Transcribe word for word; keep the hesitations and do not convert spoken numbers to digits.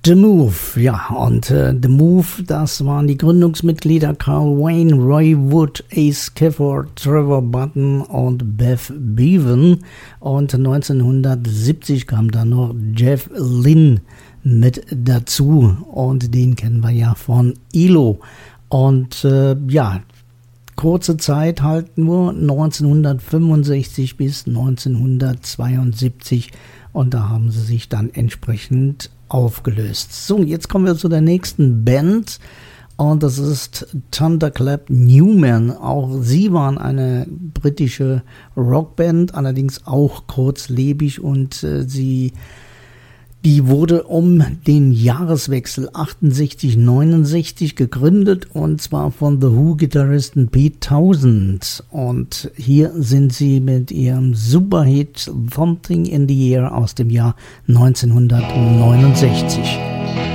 The Move, ja, und äh, The Move, das waren die Gründungsmitglieder Carl Wayne, Roy Wood, Ace Clifford, Trevor Button und Beth Bevan. Und neunzehnhundertsiebzig kam dann noch Jeff Lynne mit dazu und den kennen wir ja von E L O. Und äh, ja, kurze Zeit halt nur neunzehnhundertfünfundsechzig bis neunzehnhundertzweiundsiebzig und da haben sie sich dann entsprechend aufgelöst. So, jetzt kommen wir zu der nächsten Band und das ist Thunderclap Newman. Auch sie waren eine britische Rockband, allerdings auch kurzlebig und äh, sie Die wurde um den Jahreswechsel achtundsechzig neunundsechzig gegründet und zwar von The Who-Gitarristen Pete Townshend. Und hier sind sie mit ihrem Superhit Something in the Air aus dem Jahr neunzehnhundertneunundsechzig.